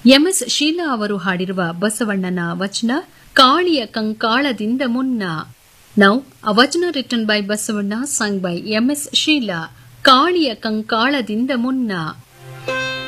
MS Sheila ಅವರು ಹಾಡಿರುವ ಬಸವಣ್ಣನ ವಚನ ಕಾಳಿಯ ಕಂಕಾಳದಿಂದ ಮುನ್ನ. ನೌ ಅ ವಚನ written by Basavanna, sung by MS Sheila. ಕಾಳಿಯ ಕಂಕಾಳದಿಂದ ಮುನ್ನ.